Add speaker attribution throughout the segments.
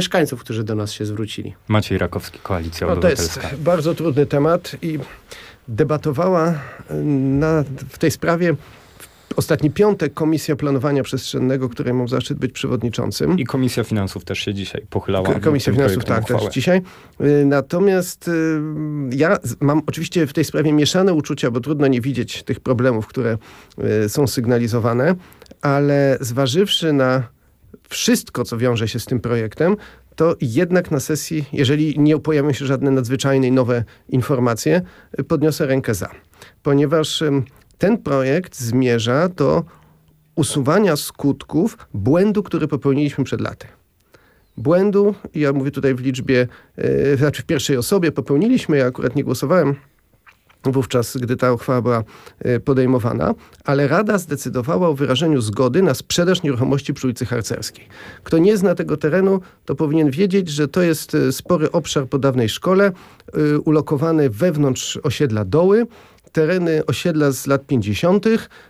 Speaker 1: mieszkańców, którzy do nas się zwrócili.
Speaker 2: Maciej Rakowski, Koalicja
Speaker 3: To
Speaker 2: Obywatelska.
Speaker 3: jest bardzo trudny temat i debatowała w tej sprawie w ostatni piątek Komisja Planowania Przestrzennego, której mam zaszczyt być przewodniczącym.
Speaker 2: I Komisja Finansów też się dzisiaj pochylała.
Speaker 3: Komisja Finansów, tak, też dzisiaj. Natomiast ja mam oczywiście w tej sprawie mieszane uczucia, bo trudno nie widzieć tych problemów, które są sygnalizowane, ale zważywszy na wszystko, co wiąże się z tym projektem, to jednak na sesji, jeżeli nie pojawią się żadne nadzwyczajne i nowe informacje, podniosę rękę za. Ponieważ ten projekt zmierza do usuwania skutków błędu, który popełniliśmy przed laty. Błędu, ja mówię tutaj w liczbie, w pierwszej osobie popełniliśmy, ja akurat nie głosowałem wówczas, gdy ta uchwała była podejmowana, ale Rada zdecydowała o wyrażeniu zgody na sprzedaż nieruchomości przy ulicy Harcerskiej. Kto nie zna tego terenu, to powinien wiedzieć, że to jest spory obszar po dawnej szkole, ulokowany wewnątrz osiedla Doły. Tereny osiedla z lat 50.,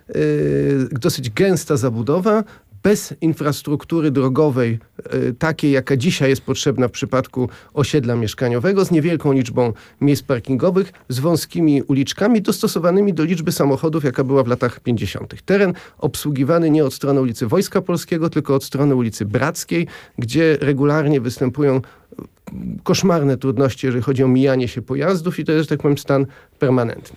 Speaker 3: dosyć gęsta zabudowa, bez infrastruktury drogowej, takiej jaka dzisiaj jest potrzebna w przypadku osiedla mieszkaniowego, z niewielką liczbą miejsc parkingowych, z wąskimi uliczkami dostosowanymi do liczby samochodów, jaka była w latach 50. Teren obsługiwany nie od strony ulicy Wojska Polskiego, tylko od strony ulicy Brackiej, gdzie regularnie występują koszmarne trudności, jeżeli chodzi o mijanie się pojazdów i to jest, tak powiem, stan permanentny.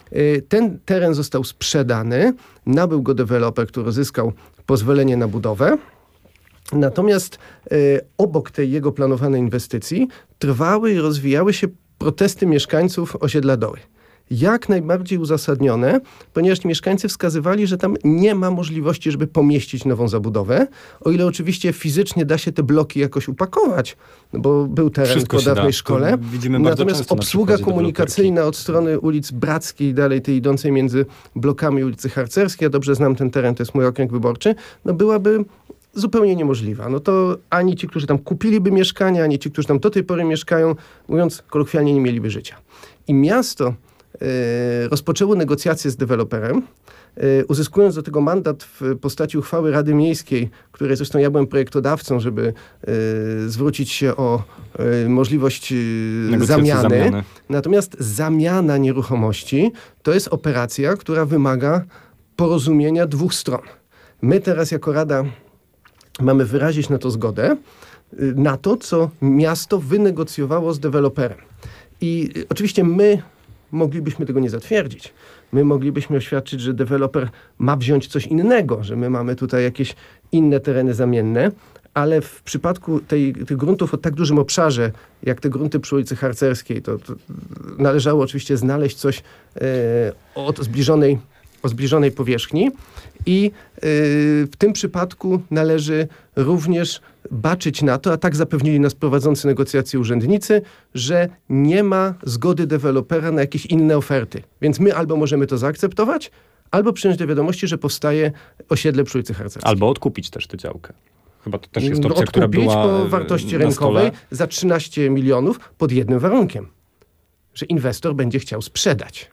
Speaker 3: Ten teren został sprzedany, nabył go deweloper, który uzyskał pozwolenie na budowę. Natomiast obok tej jego planowanej inwestycji trwały i rozwijały się protesty mieszkańców osiedla Doły. Jak najbardziej uzasadnione, ponieważ mieszkańcy wskazywali, że tam nie ma możliwości, żeby pomieścić nową zabudowę, o ile oczywiście fizycznie da się te bloki jakoś upakować, no bo był teren po dawnej szkole. Natomiast obsługa komunikacyjna od strony ulic Brackiej, dalej tej idącej między blokami ulicy Harcerskiej, ja dobrze znam ten teren, to jest mój okręg wyborczy, no byłaby zupełnie niemożliwa. No to ani ci, którzy tam kupiliby mieszkania, ani ci, którzy tam do tej pory mieszkają, mówiąc kolokwialnie, nie mieliby życia. I miasto rozpoczęło negocjacje z deweloperem, uzyskując do tego mandat w postaci uchwały Rady Miejskiej, której zresztą ja byłem projektodawcą, żeby zwrócić się o możliwość zamiany. Natomiast zamiana nieruchomości to jest operacja, która wymaga porozumienia dwóch stron. My teraz jako Rada mamy wyrazić na to zgodę, na to, co miasto wynegocjowało z deweloperem. I oczywiście my moglibyśmy tego nie zatwierdzić. My moglibyśmy oświadczyć, że deweloper ma wziąć coś innego, że my mamy tutaj jakieś inne tereny zamienne, ale w przypadku tych gruntów o tak dużym obszarze, jak te grunty przy ulicy Harcerskiej, to należało oczywiście znaleźć coś o zbliżonej powierzchni i w tym przypadku należy również baczyć na to, a tak zapewnili nas prowadzący negocjacje urzędnicy, że nie ma zgody dewelopera na jakieś inne oferty. Więc my albo możemy to zaakceptować, albo przyjąć do wiadomości, że powstaje osiedle przy ulicy Harcerskiej.
Speaker 2: Albo odkupić też tę działkę. Chyba to też jest opcja, która była
Speaker 3: po wartości rynkowej za 13 milionów pod jednym warunkiem, że inwestor będzie chciał sprzedać.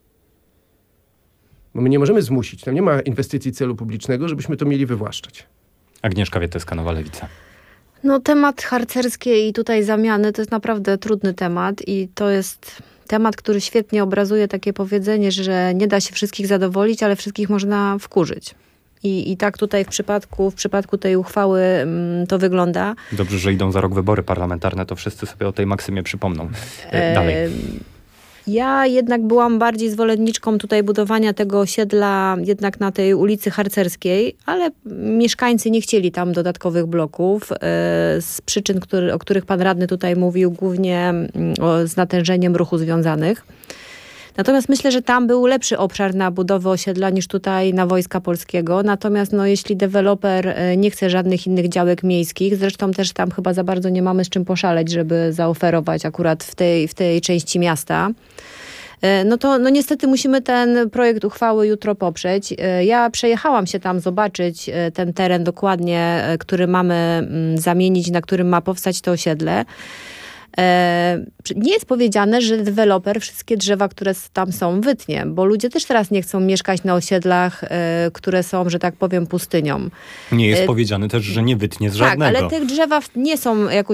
Speaker 3: Bo my nie możemy zmusić, tam nie ma inwestycji celu publicznego, żebyśmy to mieli wywłaszczać.
Speaker 2: Agnieszka Wieteska, Nowa Lewica.
Speaker 4: No temat harcerskiej i tutaj zamiany to jest naprawdę trudny temat i to jest temat, który świetnie obrazuje takie powiedzenie, że nie da się wszystkich zadowolić, ale wszystkich można wkurzyć. I tak tutaj w przypadku tej uchwały to wygląda.
Speaker 2: Dobrze, że idą za rok wybory parlamentarne, to wszyscy sobie o tej maksymie przypomną. Dalej.
Speaker 4: Ja jednak byłam bardziej zwolenniczką tutaj budowania tego osiedla jednak na tej ulicy Harcerskiej, ale mieszkańcy nie chcieli tam dodatkowych bloków z przyczyn, o których pan radny tutaj mówił, głównie z natężeniem ruchu związanych. Natomiast myślę, że tam był lepszy obszar na budowę osiedla niż tutaj na Wojska Polskiego. Natomiast jeśli deweloper nie chce żadnych innych działek miejskich, zresztą też tam chyba za bardzo nie mamy z czym poszaleć, żeby zaoferować akurat w tej części miasta, no to niestety musimy ten projekt uchwały jutro poprzeć. Ja przejechałam się tam zobaczyć ten teren dokładnie, który mamy zamienić, na którym ma powstać to osiedle. Nie jest powiedziane, że deweloper wszystkie drzewa, które tam są, wytnie, bo ludzie też teraz nie chcą mieszkać na osiedlach, które są, że tak powiem, pustynią.
Speaker 2: Nie jest powiedziane też, że nie wytnie z żadnego.
Speaker 4: Tak, ale te drzewa nie są jakoś